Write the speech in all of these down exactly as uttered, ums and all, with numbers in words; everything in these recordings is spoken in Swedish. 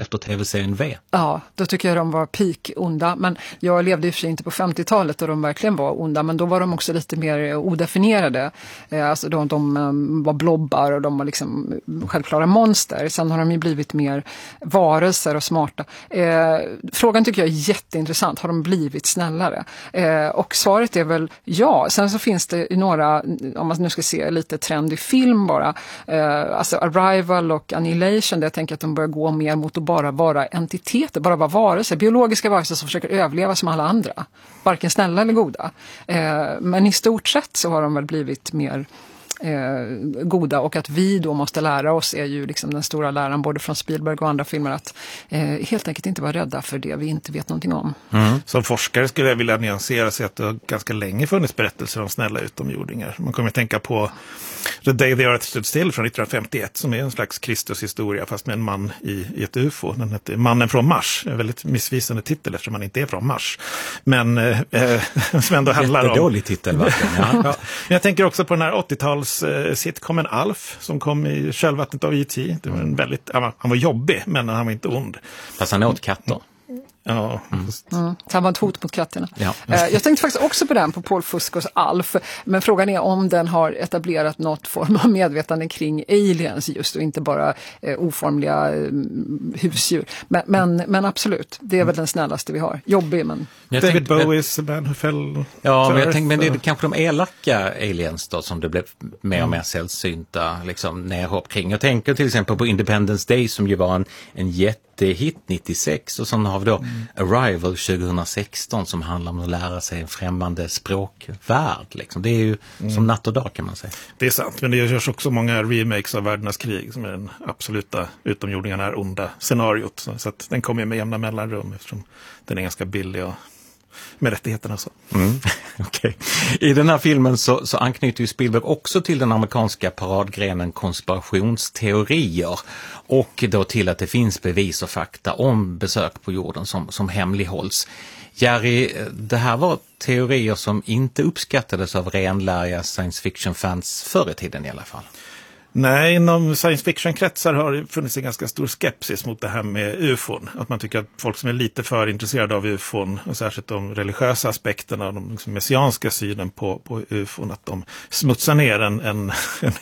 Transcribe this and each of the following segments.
efter tv-serien V. Ja, då tycker jag de var peak onda. Men jag levde i och för sig inte på femtiotalet och de verkligen var onda. Men då var de också lite mer odefinierade. Eh, alltså de, de um, var blobbar och de var liksom självklara monster. Sen har de ju blivit mer varelser och smarta. Eh, frågan tycker jag är jätteintressant. Har de blivit snällare? Eh, och svaret är väl ja. Sen så finns det några, om man nu ska se lite trendig film bara. Eh, alltså Arrival och Annihilation, där jag tänker att de börjar gå mer mot att bara vara entiteter, bara vara varelser, biologiska varelser som försöker överleva som alla andra. Varken snälla eller goda. Eh, men i stort sett så har de väl blivit mer Eh, goda, och att vi då måste lära oss är ju liksom den stora läran både från Spielberg och andra filmer att eh, helt enkelt inte vara rädda för det vi inte vet någonting om. Mm. Som forskare skulle jag vilja nyansera sig att det har ganska länge funnits berättelser om snälla utomjordingar. Man kommer att tänka på The Day the Earth Stood Still från nittonhundrafemtioett som är en slags Kristushistoria fast med en man i, i ett U F O. Den heter Mannen från Mars. En väldigt missvisande titel eftersom man inte är från Mars. Men eh, som ändå handlar om... Jättedålig titel, verkligen. Ja. Ja. Men jag tänker också på den här åttio-tals sitcomen Alf som kom i kölvattnet av E T. Det var en väldigt, han var jobbig men han var inte ond. Fast han åt katter. Ja. Mm. Mm. Han var ett hot mot katterna. Ja. Jag tänkte faktiskt också på den på Paul Fuscos Alf, men frågan är om den har etablerat något form av medvetande kring aliens just och inte bara eh, oformliga eh, husdjur. Men, men, men absolut, det är väl den snällaste vi har. Jobbig, men... Jag David Bowies Man Who Fell. Ja, men jag tänkte, men det är kanske de elaka aliens då som det blev mer och mer sällsynta liksom nerhopp kring. Jag tänker till exempel på Independence Day som ju var en, en jättehit nittiosex och sen har vi då mm. Arrival tjugohundrasexton som handlar om att lära sig en främmande språkvärld. Liksom. Det är ju mm. som natt och dag kan man säga. Det är sant, men det görs också många remakes av Världarnas krig som är den absoluta utomjordingarna är onda scenariot. Så, så att den kommer med jämna mellanrum eftersom den är ganska billig och med rättigheterna så. Mm. Okay. I den här filmen så, så anknyter ju Spielberg också till den amerikanska paradgrenen konspirationsteorier och då till att det finns bevis och fakta om besök på jorden som, som hemlighålls. Jerry, det här var teorier som inte uppskattades av renläriga science fiction-fans förr i tiden i alla fall. Nej, inom science fiction-kretsar har det funnits en ganska stor skepsis mot det här med U F O. Att man tycker att folk som är lite för intresserade av U F O, och särskilt de religiösa aspekterna, de liksom messianska synen på, på U F O, att de smutsar ner en, en,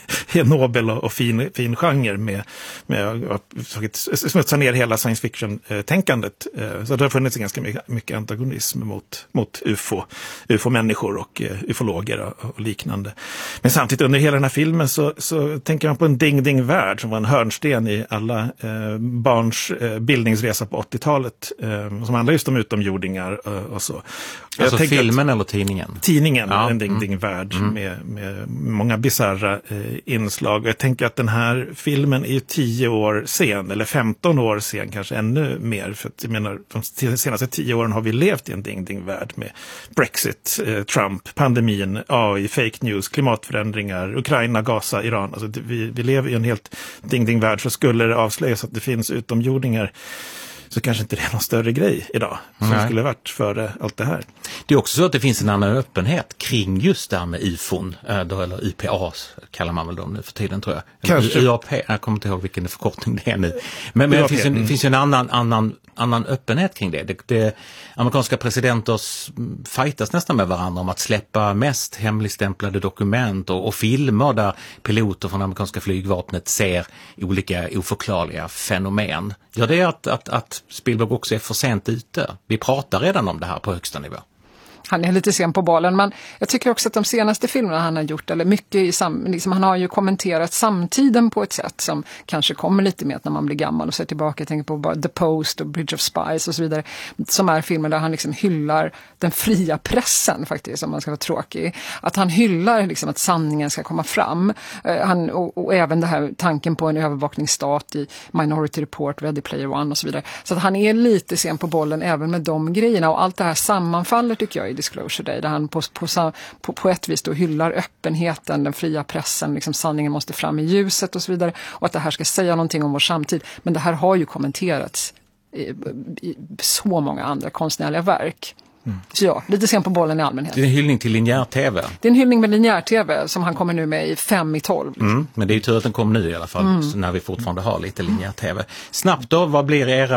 en nobel och, och fin, fin genre med, med att smutsa ner hela science fiction-tänkandet. Så det har funnits ganska mycket, mycket antagonism mot, mot U F O, U F O-människor och ufologer och, och liknande. Men samtidigt under hela den här filmen så, så tänker man på en Ding Ding Värld som var en hörnsten i alla eh, barns eh, bildningsresa på åttiotalet eh, som handlar just om utomjordingar och, och så. Alltså filmen eller tidningen? Tidningen, ja. en Ding mm. Ding Värld mm. med, med många bizarra eh, inslag. Jag tänker att den här filmen är tio år sen, eller femton år sen kanske ännu mer. För att, jag menar, de senaste tio åren har vi levt i en Ding Ding Värld med Brexit, eh, Trump, pandemin, A I, fake news, klimatförändringar, Ukraina, Gaza, Iran. Alltså vi, vi lever i en helt Ding Ding Värld, så skulle det avslöjas att det finns utomjordingar så kanske inte det är någon större grej idag som Nej. skulle varit före allt det här. Det är också så att det finns en annan öppenhet kring just det här med U F O, då, eller U P A kallar man väl dem nu för tiden tror jag. Kanske. U A P, jag kommer inte ihåg vilken förkortning det är nu. Men, men det finns ju en, finns en annan, annan, annan öppenhet kring det. det. Det amerikanska presidenter fightas nästan med varandra om att släppa mest hemligstämplade dokument och, och filmer där piloter från amerikanska flygvapnet ser olika oförklarliga fenomen. Ja, det är att, att, att Spielberg också är för sent ute. Vi pratar redan om det här på högsta nivå. Han är lite sen på bollen, men jag tycker också att de senaste filmerna han har gjort, eller mycket i sam, liksom, han har ju kommenterat samtiden på ett sätt som kanske kommer lite med när man blir gammal och ser tillbaka. Jag tänker på bara The Post och Bridge of Spies och så vidare, som är filmer där han liksom hyllar den fria pressen faktiskt, om man ska vara tråkig. Att han hyllar liksom att sanningen ska komma fram. Uh, han, och, och även det här tanken på en övervakningsstat i Minority Report, Ready Player One och så vidare. Så att han är lite sen på bollen även med de grejerna, och allt det här sammanfaller tycker jag i Disclosure Day, där han på, på, på, på ett vis då hyllar öppenheten, den fria pressen, liksom sanningen måste fram i ljuset och så vidare, och att det här ska säga någonting om vår samtid. Men det här har ju kommenterats i, i så många andra konstnärliga verk. Mm. Så ja, lite sen på bollen i allmänhet. Det är en hyllning till linjär-tv. Det är en hyllning med linjär-tv som han kommer nu med i fem i tolv. Liksom. Mm, men det är ju tur att den kom nu i alla fall, mm. när vi fortfarande har lite linjär-tv. Snabbt då, vad blir era